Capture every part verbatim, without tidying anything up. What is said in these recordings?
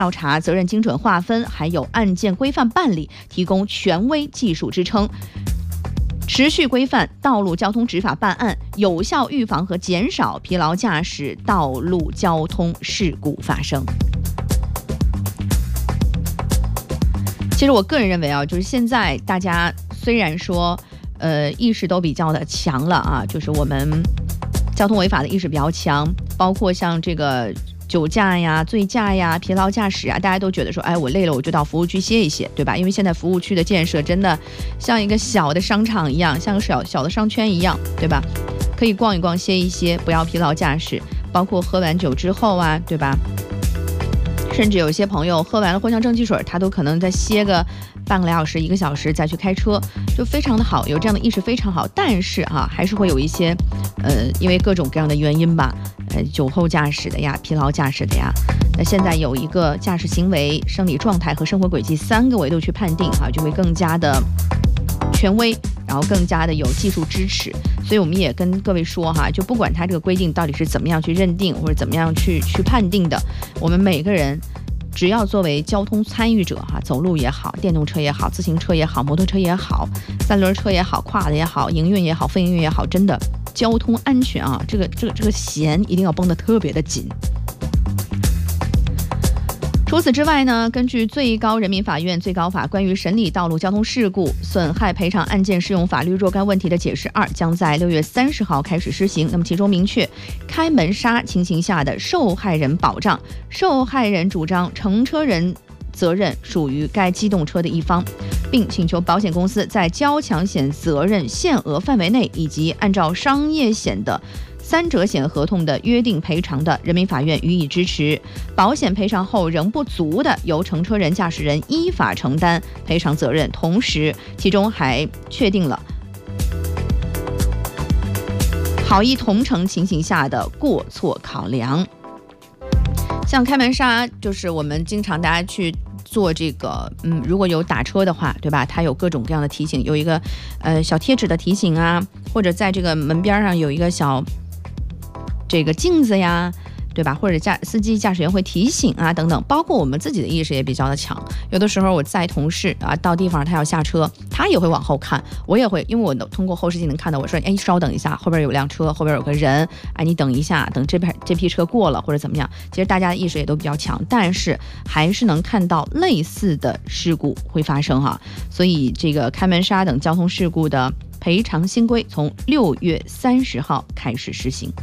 调查、责任精准划分，还有案件规范办理，提供权威技术支撑，持续规范道路交通执法办案，有效预防和减少疲劳驾驶道路交通事故发生。其实我个人认为啊，就是现在大家虽然说呃意识都比较的强了啊，就是我们交通违法的意识比较强，包括像这个酒驾呀、醉驾呀、疲劳驾驶啊，大家都觉得说，哎，我累了我就到服务区歇一歇，对吧？因为现在服务区的建设真的像一个小的商场一样，像个小小的商圈一样，对吧？可以逛一逛、歇一歇，不要疲劳驾驶。包括喝完酒之后啊，对吧？甚至有一些朋友喝完了藿香正气水，他都可能再歇个半个来小时、一个小时再去开车，就非常的好，有这样的意识非常好。但是啊，还是会有一些，呃，因为各种各样的原因吧，呃，酒后驾驶的呀、疲劳驾驶的呀。那现在有一个驾驶行为、生理状态和生活轨迹三个维度去判定啊，就会更加的权威，然后更加的有技术支持。所以我们也跟各位说哈，就不管它这个规定到底是怎么样去认定或者怎么样去去判定的，我们每个人只要作为交通参与者哈，走路也好，电动车也好，自行车也好，摩托车也好，三轮车也好，跨的也好，营运也好，非营运也好，真的交通安全啊，这个这个这个弦一定要绷得特别的紧。除此之外呢，根据最高人民法院最高法关于审理道路交通事故损害赔偿案件适用法律若干问题的解释二将在六月三十号开始施行。那么其中明确，开门杀情形下的受害人保障，受害人主张乘车人责任属于该机动车的一方，并请求保险公司在交强险责任限额范围内，以及按照商业险的三者险合同的约定赔偿的，人民法院予以支持。保险赔偿后仍不足的，由乘车人、驾驶人依法承担赔偿责任。同时，其中还确定了好意同乘情形下的过错考量。像开门杀，就是我们经常大家去做这个，嗯，如果有打车的话，对吧？它有各种各样的提醒，有一个呃小贴纸的提醒啊，或者在这个门边上有一个小这个镜子呀，对吧？或者驾司机驾驶员会提醒啊，等等。包括我们自己的意识也比较的强。有的时候我载同事啊，到地方他要下车，他也会往后看，我也会，因为我通过后视镜能看到，我说，哎，稍等一下，后边有辆车，后边有个人，哎，你等一下，等这批这批车过了或者怎么样。其实大家的意识也都比较强，但是还是能看到类似的事故会发生哈。所以这个开门杀等交通事故的赔偿新规从六月三十号开始实行。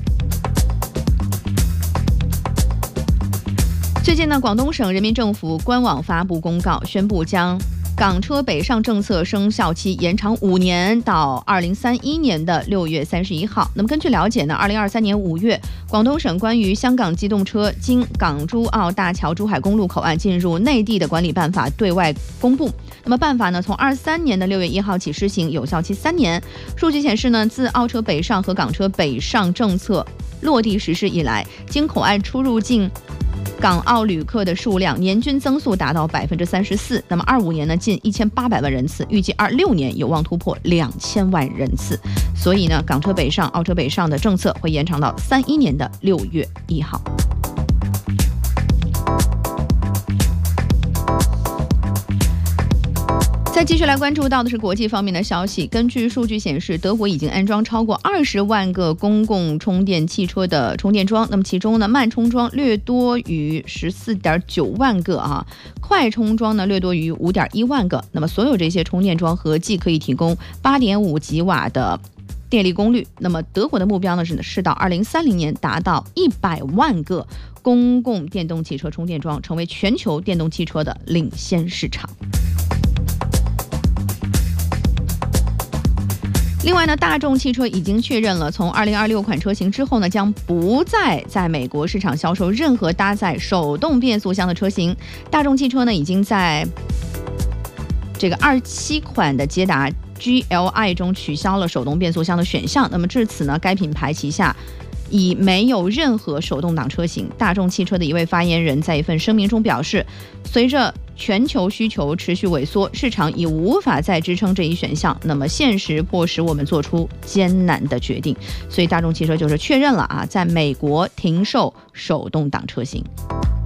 最近呢，广东省人民政府官网发布公告，宣布将港车北上政策生效期延长五年到二零三一年的六月三十一号。那么根据了解呢，二零二三年五月，广东省关于香港机动车经港珠澳大桥珠海公路口岸进入内地的管理办法对外公布。那么办法呢，从二三年的六月一号起施行，有效期三年。数据显示呢，自澳车北上和港车北上政策落地实施以来，经口岸出入境港澳旅客的数量年均增速达到百分之三十四，那么二五年呢近一千八百万人次，预计二六年有望突破两千万人次。所以呢，港车北上、澳车北上的政策会延长到三一年的六月一号。再继续来关注到的是国际方面的消息。根据数据显示，德国已经安装超过二十万个公共充电汽车的充电桩，那么其中呢，慢充桩略多于十四点九万个啊，快充桩呢略多于五点一万个。那么所有这些充电桩合计可以提供八点五吉瓦的电力功率。那么德国的目标呢是是到二零三零年达到一百万个公共电动汽车充电桩，成为全球电动汽车的领先市场。另外呢，大众汽车已经确认了，从二零二六款车型之后呢，将不再在美国市场销售任何搭载手动变速箱的车型。大众汽车呢，已经在这个二七款的捷达 G L I 中取消了手动变速箱的选项。那么至此呢，该品牌旗下已没有任何手动挡车型。大众汽车的一位发言人在一份声明中表示，随着全球需求持续萎缩，市场已无法再支撑这一选项，那么现实迫使我们做出艰难的决定。所以大众汽车就是确认了啊，在美国停售手动挡车型。